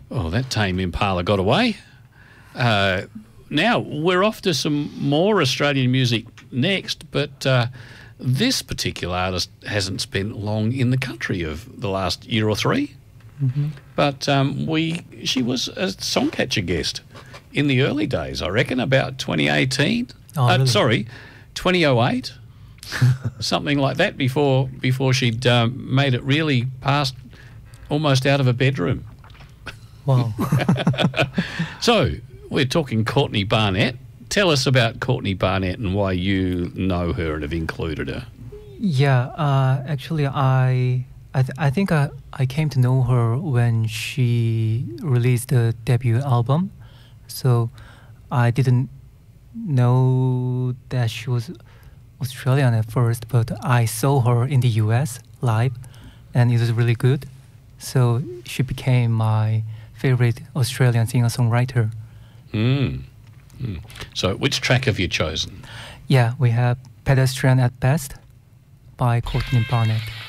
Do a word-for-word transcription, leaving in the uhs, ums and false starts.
Oh, that Tame Impala got away. Uh, now, we're off to some more Australian music next, but uh, this particular artist hasn't spent long in the country of the last year or three. Mm-hmm. But um, we, she was a Songcatcher guest in the early days, I reckon, about twenty eighteen. Oh, uh, really? Sorry, twenty oh eight, something like that, before before she'd um, made it really past almost out of a bedroom. Wow. So, we're talking Courtney Barnett. Tell us about Courtney Barnett and why you know her and have included her. Yeah, uh, actually, I I, th- I think I, I came to know her when she released the debut album. So I didn't know that she was Australian at first, but I saw her in the U S live, and it was really good. So she became my favorite Australian singer-songwriter. Mm. Mm. So, which track have you chosen? Yeah, we have Pedestrian at Best by Courtney Barnett.